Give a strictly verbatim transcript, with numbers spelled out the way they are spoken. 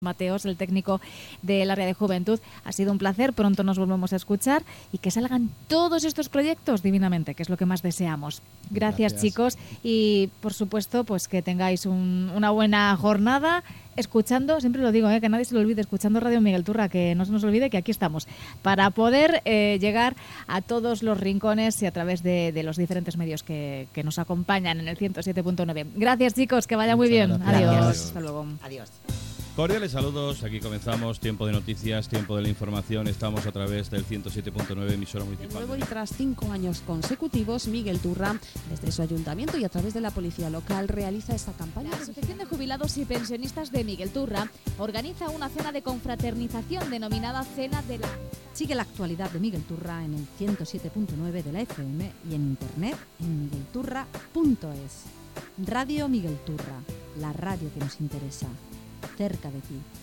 Mateos, el técnico del área de juventud. Ha sido un placer, pronto nos volvemos a escuchar y que salgan todos estos proyectos divinamente, que es lo que más deseamos. Gracias, Gracias. chicos, y por supuesto pues que tengáis un, una buena jornada escuchando, siempre lo digo, ¿eh? que nadie se lo olvide, escuchando Radio Miguel Turra, que no se nos olvide que aquí estamos para poder eh, llegar a todos los rincones y a través de, de los diferentes medios que, que nos acompañan en el ciento siete punto nueve. Gracias, chicos, que vaya Muchas muy bien. Gracias. Adiós. Adiós. Hasta luego. Adiós. Cordiales saludos, aquí comenzamos Tiempo de Noticias, Tiempo de la Información. Estamos a través del ciento siete punto nueve, emisora municipal. De nuevo y tras cinco años consecutivos, Miguel Turra, desde su ayuntamiento y a través de la policía local, realiza esta campaña. La Asociación de Jubilados y Pensionistas de Miguel Turra organiza una cena de confraternización denominada Cena de la... Sigue la actualidad de Miguel Turra en el ciento siete punto nueve de la F M y en internet en miguel turra punto es. Radio Miguel Turra, la radio que nos interesa. Cerca de ti.